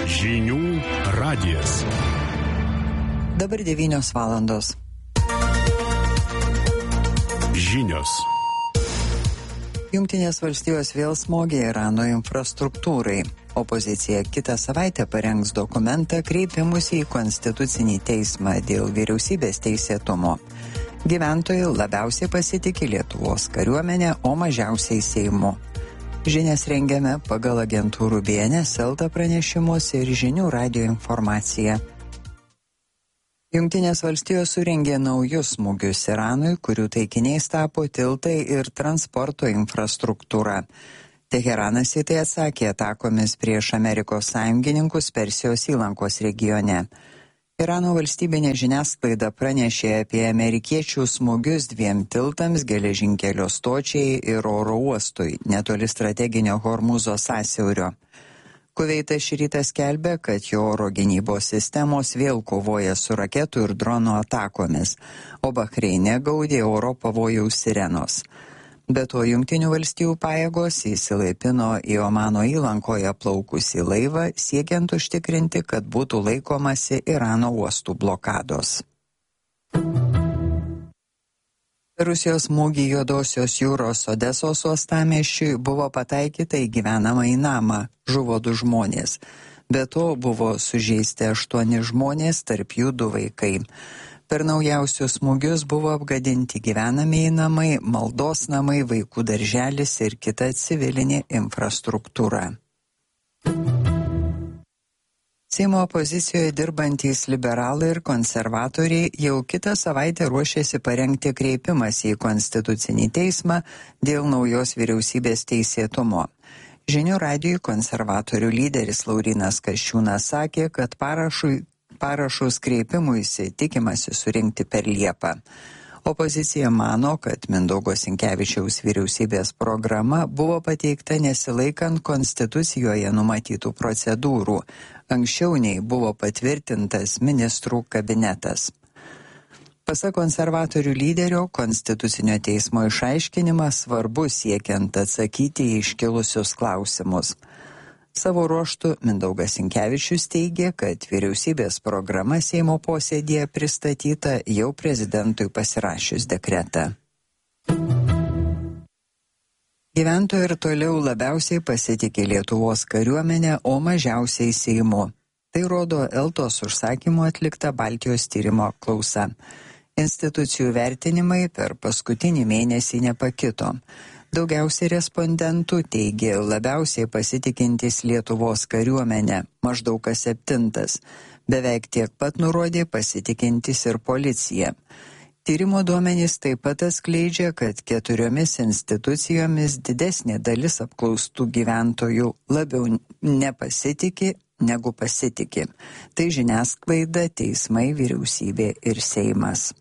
Žinių radijas. Dabar 9 valandos. Žinios. Jungtinės valstijos vėl smogė Irano infrastruktūrai. Opozicija kitą savaitę parengs dokumentą kreipimusį į Konstitucinį teismą dėl vyriausybės teisėtumo. Gyventojai labiausiai pasitikė Lietuvos kariuomenę, o mažiausiai Seimu. Žinias rengiame pagal agentūrų BNS LT pranešimus ir Žinių radijo informaciją. Jungtinės valstijos surengė naujus smūgius Iranui, kurių taikiniais tapo tiltai ir transporto infrastruktūra. Teheranas į tai atsakė atakomis prieš Amerikos sąjungininkus Persijos įlankos regione. Irano valstybinė žiniasklaida pranešė apie amerikiečių smūgius 2 tiltams, geležinkelio stočiai ir oro uostui, netoli strateginio Hormuzo sąsiaurio. Kuveitas šį rytą skelbė, kad jo oro gynybos sistemos vėl kovoja su raketų ir dronų atakomis, o Bahreine gaudė oro pavojaus sirenos. Be to, Jungtinių valstijų pajėgos įsilaipino į Omano įlankoje plaukusį laivą, siekiant užtikrinti, kad būtų laikomasi Irano uostų blokados. Rusijos smūgį Juodosios jūros Odesos uostamiesčiui buvo pataikyta į gyvenamąjį namą, žuvo 2 žmonės. Be to buvo sužeisti 8 žmonės, tarp jų 2 vaikai. Per naujausius smūgius buvo apgadinti gyvenamieji namai, maldos namai, vaikų darželis ir kita civilinė infrastruktūra. Seimo opozicijoje dirbantys liberalai ir konservatoriai jau kitą savaitę ruošiasi parengti kreipimąsi į Konstitucinį teismą dėl naujos vyriausybės teisėtumo. Žinių radijui konservatorių lyderis Laurynas Kasčiūnas sakė, kad parašus kreipimuisi tikimasi surinkti per Liepą. Opozicija mano, kad Mindaugo Sinkevičiaus vyriausybės programa buvo pateikta nesilaikant Konstitucijoje numatytų procedūrų, anksčiau nei buvo patvirtintas ministrų kabinetas. Pasak konservatorių lyderio, Konstitucinio teismo išaiškinimas svarbus siekiant atsakyti į iškilusius klausimus. Savo ruožtu Mindaugas Sinkevičius teigė, kad vyriausybės programa Seimo posėdėje pristatyta jau prezidentui pasirašius dekretą. Gyventojai ir toliau labiausiai pasitikė Lietuvos kariuomenę, o mažiausiai Seimu. Tai rodo Eltos užsakymu atlikta Baltijos tyrimo apklausa. Institucijų vertinimai per paskutinį mėnesį nepakito. Daugiausiai respondentų teigė labiausiai pasitikintis Lietuvos kariuomenę, maždaug kas 7. Beveik tiek pat nurodė pasitikintis ir policija. Tyrimo duomenys taip pat atskleidžia, kad 4 institucijomis didesnė dalis apklaustų gyventojų labiau nepasitikė negu pasitikė. Tai žiniasklaida, teismai, vyriausybė ir Seimas.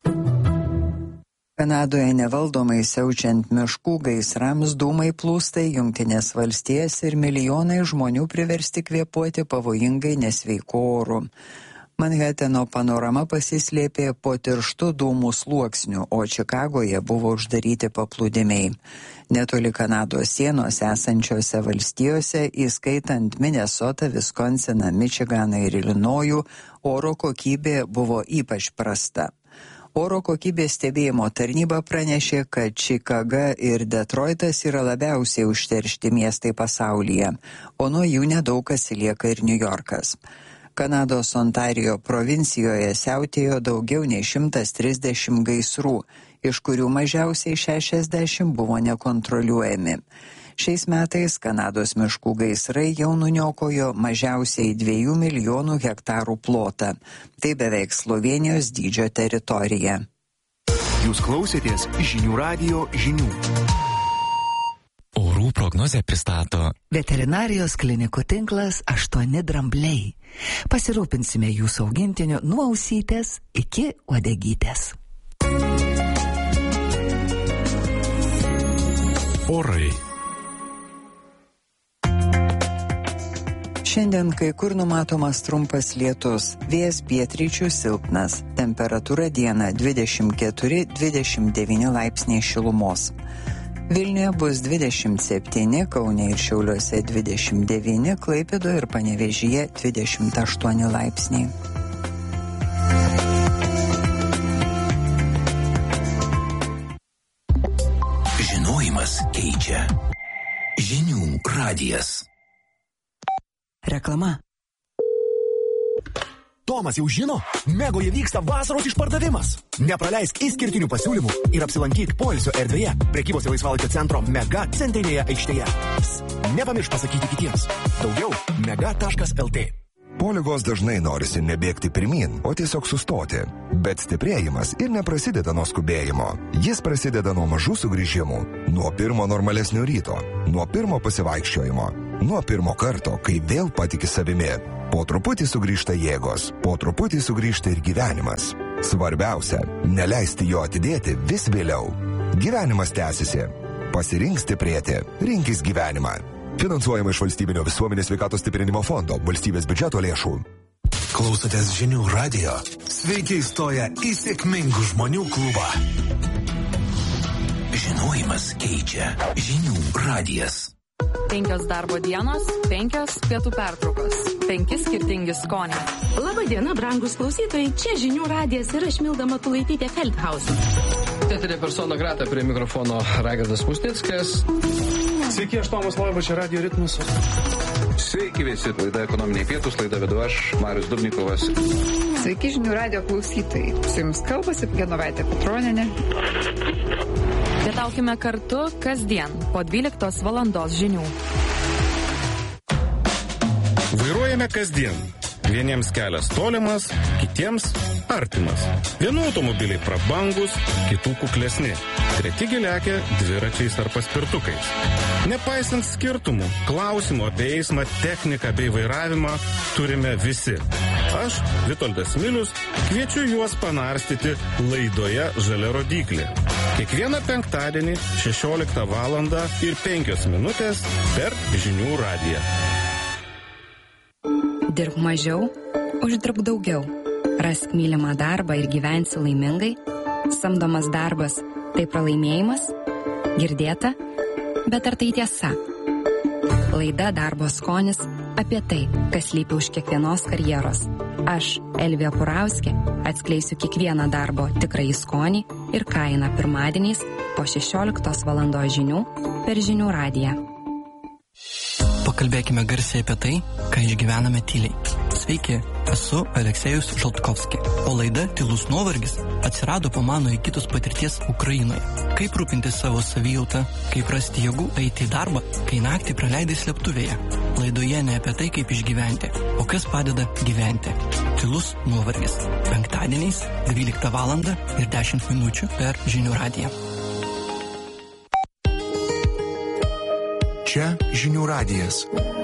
Kanadoje nevaldomai siaučiant miškų gaisrams dūmai plūsta į Jungtinės valstijas ir milijonai žmonių priversti kvėpuoti pavojingai nesveiku oru. Manheteno panorama pasislėpė po tirštų dūmų sluoksnių, o Čikagoje buvo uždaryti paplūdimiai. Netoli Kanados sienos esančiose valstijose, įskaitant Minnesotą, Viskonsiną, Mičiganą ir Ilinojų, oro kokybė buvo ypač prasta. Oro kokybės stebėjimo tarnyba pranešė, kad Čikaga ir Detroitas yra labiausiai užteršti miestai pasaulyje, o nuo jų nedaug atsilieka ir Niujorkas. Kanados Ontarijo provincijoje siautėjo daugiau nei 130 gaisrų, iš kurių mažiausiai 60 buvo nekontroliuojami. Šiais metais Kanados miškų gaisrai jau nuniokojo mažiausiai 2 milijonų hektarų plotą. Tai beveik Slovėnijos dydžio teritorija. Jūs klausėtės Žinių radijo žinių. Orų prognozę pristato Veterinarijos klinikų tinklas 8 drambliai. Pasirūpinsime jūsų augintiniu nuo ausytės iki uodegytės. Orai. Šiandien kai kur numatomas trumpas lietus, vėjas pietryčių silpnas, temperatūra dieną 24-29 laipsniai šilumos. Vilniuje bus 27, Kaune ir Šiauliuose 29, Klaipėdoje ir Panevėžyje 28 laipsniai. Žinojimas keičia. Žinių radijas. Reklama. Tomas jau žino, Megoje vyksta vasaros išpardavimas. Nepraleisk išskirtinių pasiūlymų ir apsilankyk poilsio erdvėje prekybos ir laisvalaikio centro Mega centrinėje aikštėje. Nepamiršk pasakyti kitiems. Daugiau mega.lt. Po ligos dažnai norisi nebėgti pirmin, o tiesiog sustoti. Bet stiprėjimas ir neprasideda nuo skubėjimo. Jis prasideda nuo mažų sugrįžimų, nuo pirmo normalesnio ryto, nuo pirmo pasivaikščiojimo, nuo pirmo karto, kai vėl patiki savimi. Po truputį sugrįžta jėgos, po truputį sugrįžta ir gyvenimas. Svarbiausia, neleisti jo atidėti vis vėliau. Gyvenimas tęsiasi. Pasirink stiprėti, rinkis gyvenimą. Finansuojama iš Valstybinio visuomenės sveikatos stiprinimo fondo, valstybės biudžeto lėšų. Klausotės Žinių radijo. Sveiki įstoję į sėkmingų žmonių klubą. Žinojimas keičia. Žinių radijas. 5 darbo dienos, 5 pietų pertraukos, 5 skirtingi skoniai. Labadiena, brangus klausytojai, čia Žinių radijas ir aš Milda Matulaitytė Feldhausen. Teatrė persona grata, prie mikrofono Raigardas Musnickas. Sveiki, aš Tomas Loiba, čia Radio Ritmas. Sveiki visi, laida Ekonominiai pietūs, laida vedu aš, Marius Dubnikovas. Sveiki, Žinių radijo klausytojai. Su jums kalbasi Genovaitė Petronienė. Pietaukime kartu kasdien po 12 valandos žinių. Vairuojame kasdien. Vieniems kelias tolimas, kitiems artimas. Vienų automobiliai prabangus, kitų kuklesni. Treti lekia dviračiais ar paspirtukais. Nepaisant skirtumų, klausimų apie eismą, techniką bei vairavimą turime visi. Aš, Vitoldas Milius, kviečiu juos panarstyti laidoje Žalia rodyklė. Kiekvieną penktadienį 16 valandą ir 5 minutės per Žinių radiją. Dirbk mažiau, uždirbk daugiau. Rask mylimą darbą ir gyvensi laimingai. Samdomas darbas – tai pralaimėjimas? Girdėta? Bet ar tai tiesa? Laida Darbo skonis apie tai, kas slypi už kiekvienos karjeros. Aš, Elvija Purauskė, atskleisiu kiekvieną darbo tikrąjį skonį ir kainą pirmadieniais po 16 valandos žinių per Žinių radiją. Pakalbėkime garsiai apie tai, ką išgyvename tyliai. Sveiki, esu Aleksejus Žaltkovski, o laida Tylus nuovargis atsirado po mano įgytos patirties Ukrainoje. Kaip rūpintis savo savijautą, kaip rasti jėgų eiti į darbą, kai naktį praleidai slėptuvėje. Laidoje ne apie tai, kaip išgyventi, o kas padeda gyventi. Tylus nuovargis. Penktadieniais 12 valandą ir 10 minučių per Žinių radiją. Čia Žinių radijas.